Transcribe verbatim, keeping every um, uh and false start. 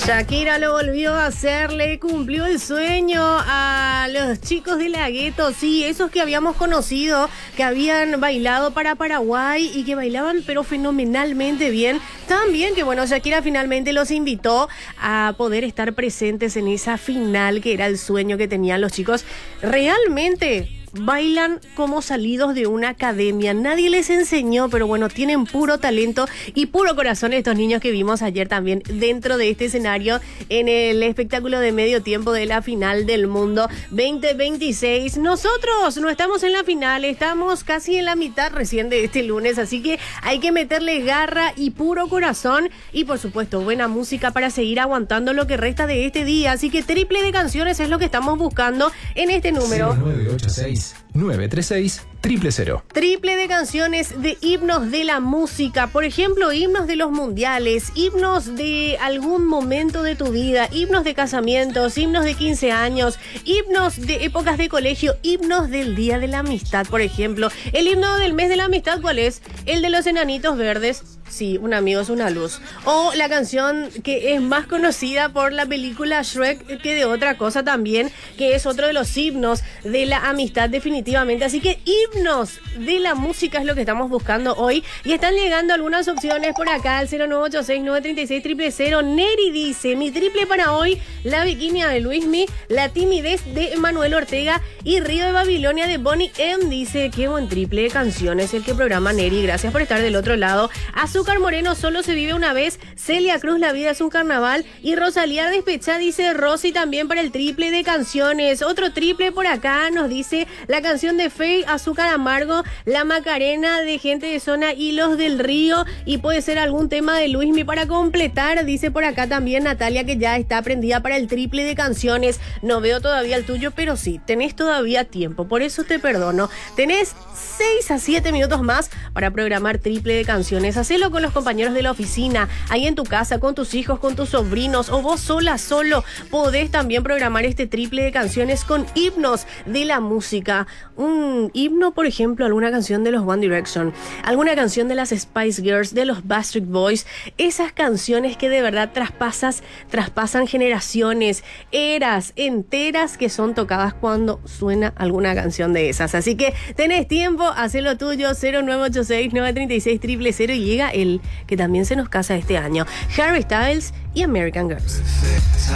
Shakira lo volvió a hacer, le cumplió el sueño a los chicos de la gueto, sí, esos que habíamos conocido, que habían bailado para Paraguay y que bailaban pero fenomenalmente bien. También que bueno, Shakira finalmente los invitó a poder estar presentes en esa final que era el sueño que tenían los chicos. Realmente bailan como salidos de una academia. Nadie les enseñó, pero bueno, tienen puro talento y puro corazón estos niños que vimos ayer también dentro de este escenario en el espectáculo de medio tiempo de la final del mundo veinte veintiséis. Nosotros no estamos en la final, estamos casi en la mitad recién de este lunes, así que hay que meterle garra y puro corazón y por supuesto buena música para seguir aguantando lo que resta de este día. Así que triple de canciones es lo que estamos buscando en este número. cero nueve ocho seis nueve tres seis triple cero. Triple de canciones de himnos de la música, por ejemplo, himnos de los mundiales, himnos de algún momento de tu vida, himnos de casamientos, himnos de quince años, himnos de épocas de colegio, himnos del Día de la Amistad, por ejemplo. El himno del mes de la amistad, ¿cuál es? El de los enanitos verdes. Sí, un amigo es una luz. O la canción que es más conocida por la película Shrek que de otra cosa también, que es otro de los himnos de la amistad definitivamente. Así que himnos de la música es lo que estamos buscando hoy. Y están llegando algunas opciones por acá al cero nueve ocho seis nueve tres seis cero cero cero. Neri dice, mi triple para hoy, La Bikini de Luismi, La Timidez de Manuel Ortega y Río de Babilonia de Bonnie M. Dice, qué buen triple de canciones el que programa Neri. Gracias por estar del otro lado. Azúcar Moreno, Solo se vive una vez. Celia Cruz, La vida es un carnaval. Y Rosalía Despechá dice, Rosy también para el triple de canciones. Otro triple por acá nos dice la canción de Faye, Azúcar Amargo, La Macarena de Gente de Zona y Los del Río. Y puede ser algún tema de Luismi para completar. Dice por acá también Natalia que ya está prendida para el triple de canciones. No veo todavía el tuyo, pero sí, tenés todavía tiempo. Por eso te perdono. Tenés seis a siete minutos más para programar triple de canciones. Hacelo con los compañeros de la oficina, ahí en tu casa, con tus hijos, con tus sobrinos o vos sola, solo. Podés también programar este triple de canciones con himnos de la música. Un himno, por ejemplo, alguna canción de los One Direction, alguna canción de las Spice Girls, de los Backstreet Boys. Esas canciones que de verdad traspasas, traspasan generaciones, eras enteras que son tocadas cuando suena alguna canción de esas. Así que tenés tiempo, hacé lo tuyo, cero nueve ocho seis nueve tres seis cero cero cero y llega el que también se nos casa este año, Harry Styles y American Girls.